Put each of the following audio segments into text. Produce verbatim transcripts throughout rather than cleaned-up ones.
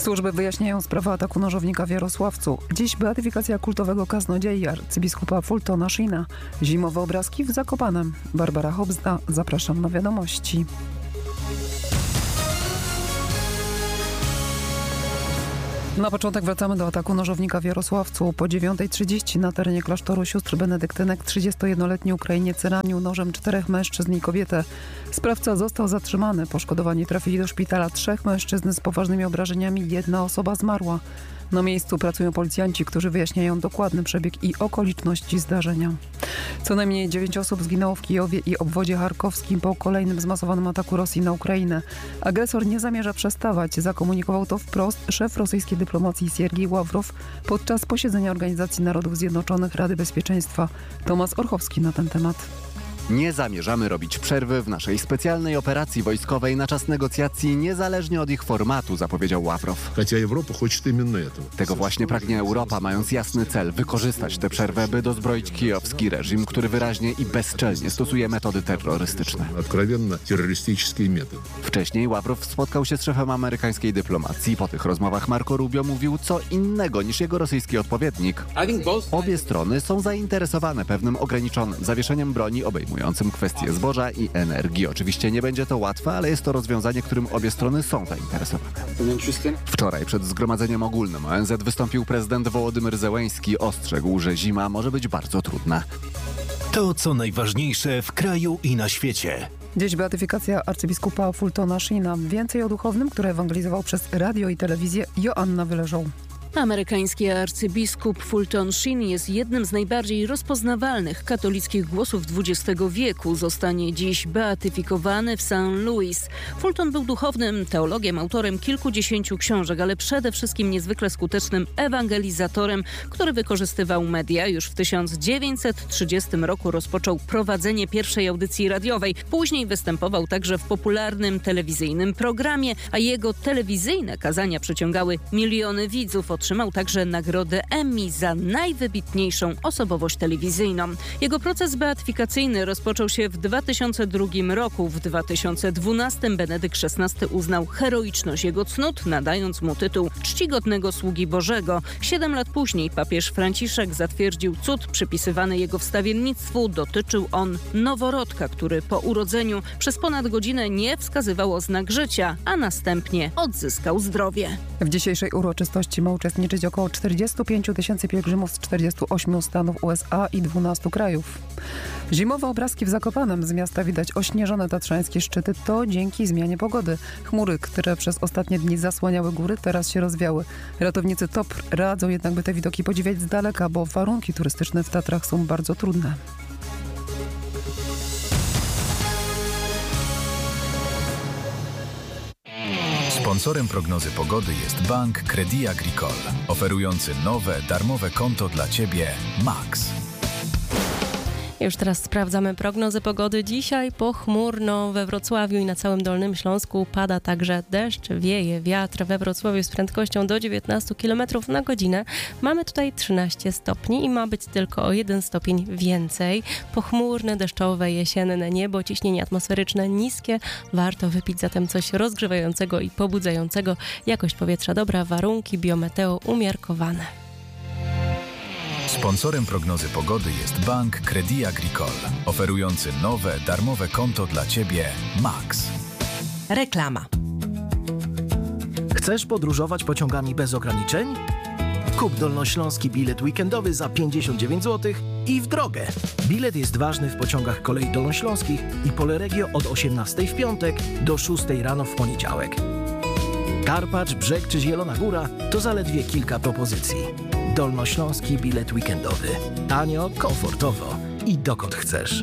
Służby wyjaśniają sprawę ataku nożownika w Jarosławcu. Dziś beatyfikacja kultowego kaznodziei arcybiskupa Fultona Sheena. Zimowe obrazki w Zakopanem. Barbara Hobzda. Zapraszam na wiadomości. Na początek wracamy do ataku nożownika w Jarosławcu. Po dziewiątej trzydzieści na terenie klasztoru sióstr benedyktynek trzydziestojednoletni Ukrainiec ranił nożem czterech mężczyzn i kobietę. Sprawca został zatrzymany. Poszkodowani trafili do szpitala trzech mężczyzn z poważnymi obrażeniami. Jedna osoba zmarła. Na miejscu pracują policjanci, którzy wyjaśniają dokładny przebieg i okoliczności zdarzenia. Co najmniej dziewięć osób zginęło w Kijowie i obwodzie charkowskim po kolejnym zmasowanym ataku Rosji na Ukrainę. Agresor nie zamierza przestawać. Zakomunikował to wprost szef rosyjskiej dyplomacji Siergiej Ławrow podczas posiedzenia Organizacji Narodów Zjednoczonych Rady Bezpieczeństwa. Tomasz Orchowski na ten temat. Nie zamierzamy robić przerwy w naszej specjalnej operacji wojskowej na czas negocjacji, niezależnie od ich formatu, zapowiedział Ławrow. Tego właśnie pragnie Europa, mając jasny cel wykorzystać tę przerwę, by dozbroić kijowski reżim, który wyraźnie i bezczelnie stosuje metody terrorystyczne. Wcześniej Ławrow spotkał się z szefem amerykańskiej dyplomacji. Po tych rozmowach Marco Rubio mówił co innego niż jego rosyjski odpowiednik. Obie strony są zainteresowane pewnym ograniczonym zawieszeniem broni obejmującym kwestie zboża i energii. Oczywiście nie będzie to łatwe, ale jest to rozwiązanie, którym obie strony są zainteresowane. Wczoraj przed Zgromadzeniem Ogólnym O N Z wystąpił prezydent Wołodymyr Zełeński. Ostrzegł, że zima może być bardzo trudna. To, co najważniejsze w kraju i na świecie. Dziś beatyfikacja arcybiskupa Fultona Sheena. Więcej o duchownym, który ewangelizował przez radio i telewizję, Joanna Wyleżą. Amerykański arcybiskup Fulton Sheen jest jednym z najbardziej rozpoznawalnych katolickich głosów dwudziestego wieku. Zostanie dziś beatyfikowany w Saint Louis. Fulton był duchownym, teologiem, autorem kilkudziesięciu książek, ale przede wszystkim niezwykle skutecznym ewangelizatorem, który wykorzystywał media. Już w tysiąc dziewięćset trzydziestym roku rozpoczął prowadzenie pierwszej audycji radiowej. Później występował także w popularnym telewizyjnym programie, a jego telewizyjne kazania przyciągały miliony widzów. Otrzymał także nagrodę Emmy za najwybitniejszą osobowość telewizyjną. Jego proces beatyfikacyjny rozpoczął się w dwa tysiące drugim roku. W dwa tysiące dwunastym Benedykt szesnasty uznał heroiczność jego cnót, nadając mu tytuł czcigodnego sługi Bożego. Siedem lat później papież Franciszek zatwierdził cud przypisywany jego wstawiennictwu. Dotyczył on noworodka, który po urodzeniu przez ponad godzinę nie wskazywał oznak życia, a następnie odzyskał zdrowie. W dzisiejszej uroczystości ma uczestniczyć około czterdzieści pięć tysięcy pielgrzymów z czterdziestu ośmiu stanów U S A i dwunastu krajów. Zimowe obrazki w Zakopanem. Z miasta widać ośnieżone tatrzańskie szczyty. To dzięki zmianie pogody. Chmury, które przez ostatnie dni zasłaniały góry, teraz się rozwiały. Ratownicy T O P R radzą jednak, by te widoki podziwiać z daleka, bo warunki turystyczne w Tatrach są bardzo trudne. Sponsorem prognozy pogody jest Bank Crédit Agricole, oferujący nowe, darmowe konto dla Ciebie Max. Już teraz sprawdzamy prognozę pogody. Dzisiaj pochmurno we Wrocławiu i na całym Dolnym Śląsku pada także deszcz, wieje wiatr we Wrocławiu z prędkością do dziewiętnastu kilometrów na godzinę. Mamy tutaj trzynaście stopni i ma być tylko o jeden stopień więcej. Pochmurne, deszczowe, jesienne niebo, ciśnienie atmosferyczne niskie. Warto wypić zatem coś rozgrzewającego i pobudzającego. Jakość powietrza dobra, warunki biometeo umiarkowane. Sponsorem prognozy pogody jest Bank Crédit Agricole, oferujący nowe, darmowe konto dla Ciebie Max. Reklama. Chcesz podróżować pociągami bez ograniczeń? Kup dolnośląski bilet weekendowy za pięćdziesiąt dziewięć złotych i w drogę. Bilet jest ważny w pociągach kolei dolnośląskich i Poleregio od osiemnastej w piątek do szóstej rano w poniedziałek. Karpacz, Brzeg czy Zielona Góra to zaledwie kilka propozycji. Dolnośląski bilet weekendowy. Tanio, komfortowo i dokąd chcesz.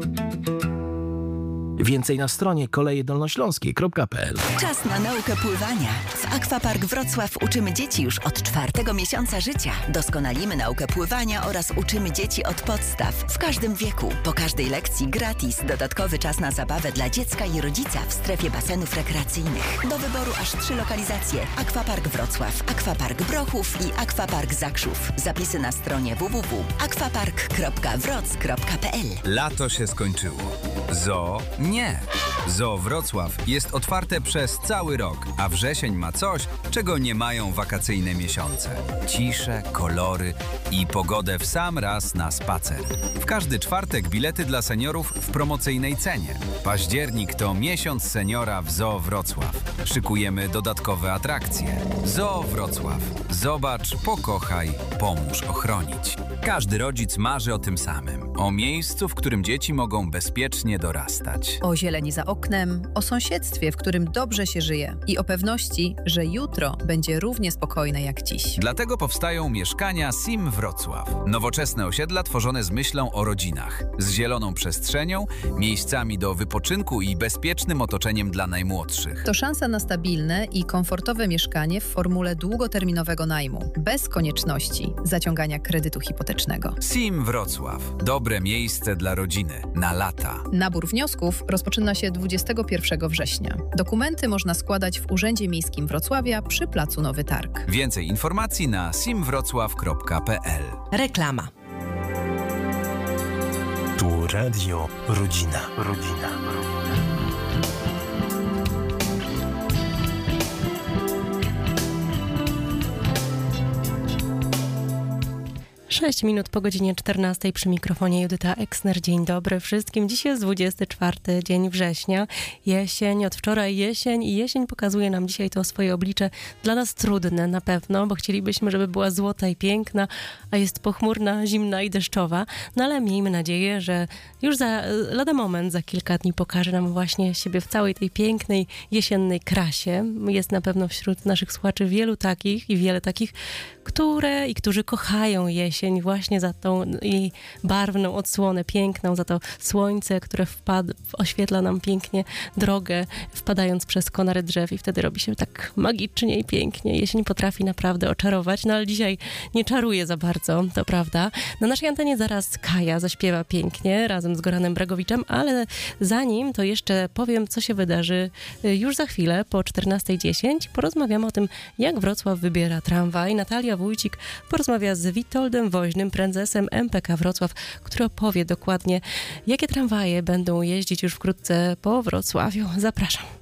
Więcej na stronie koleje dolnośląskie kropka p l. Czas na naukę pływania. W Aquapark Wrocław uczymy dzieci już od czwartego miesiąca życia. Doskonalimy naukę pływania oraz uczymy dzieci od podstaw w każdym wieku. Po każdej lekcji gratis dodatkowy czas na zabawę dla dziecka i rodzica w strefie basenów rekreacyjnych. Do wyboru aż trzy lokalizacje. Aquapark Wrocław, Aquapark Brochów i Aquapark Zakrzów. Zapisy na stronie w w w kropka aquapark kropka wroc kropka p l. Lato się skończyło. Zoo Nie! Zoo Wrocław jest otwarte przez cały rok, a wrzesień ma coś, czego nie mają wakacyjne miesiące. Ciszę, kolory i pogodę w sam raz na spacer. W każdy czwartek bilety dla seniorów w promocyjnej cenie. Październik to miesiąc seniora w Zoo Wrocław. Szykujemy dodatkowe atrakcje. Zoo Wrocław. Zobacz, pokochaj, pomóż ochronić. Każdy rodzic marzy o tym samym. O miejscu, w którym dzieci mogą bezpiecznie dorastać. O zieleni za oknem, o sąsiedztwie, w którym dobrze się żyje i o pewności, że jutro będzie równie spokojne jak dziś. Dlatego powstają mieszkania Sim Wrocław. Nowoczesne osiedla tworzone z myślą o rodzinach, z zieloną przestrzenią, miejscami do wypoczynku i bezpiecznym otoczeniem dla najmłodszych. To szansa na stabilne i komfortowe mieszkanie w formule długoterminowego najmu, bez konieczności zaciągania kredytu hipotecznego. Sim Wrocław. Dobre miejsce dla rodziny. Na lata. Nabór wniosków rozpoczyna się dwudziestego pierwszego września. Dokumenty można składać w Urzędzie Miejskim Wrocławia przy placu Nowy Targ. Więcej informacji na simwrocław kropka p l. Reklama. Tu Radio Rodzina. Rodzina. sześć minut po godzinie czternastej przy mikrofonie Judyta Eksner. Dzień dobry wszystkim. Dziś jest dwudziesty czwarty dzień września. Jesień, od wczoraj jesień i jesień pokazuje nam dzisiaj to swoje oblicze. Dla nas trudne na pewno, bo chcielibyśmy, żeby była złota i piękna, a jest pochmurna, zimna i deszczowa. No ale miejmy nadzieję, że już za lada moment, za kilka dni pokaże nam właśnie siebie w całej tej pięknej, jesiennej krasie. Jest na pewno wśród naszych słuchaczy wielu takich i wiele takich, które i którzy kochają jesień właśnie za tą jej barwną odsłonę, piękną, za to słońce, które wpad, oświetla nam pięknie drogę, wpadając przez konary drzew i wtedy robi się tak magicznie i pięknie. Jesień potrafi naprawdę oczarować, no ale dzisiaj nie czaruje za bardzo, to prawda. Na naszej antenie zaraz Kaja zaśpiewa pięknie razem z Goranem Bragowiczem, ale zanim to jeszcze powiem, co się wydarzy już za chwilę po czternastej dziesięć. Porozmawiamy o tym, jak Wrocław wybiera tramwaj. Natalia Wójcik porozmawia z Witoldem Woźnym, prezesem M P K Wrocław, który opowie dokładnie, jakie tramwaje będą jeździć już wkrótce po Wrocławiu. Zapraszam.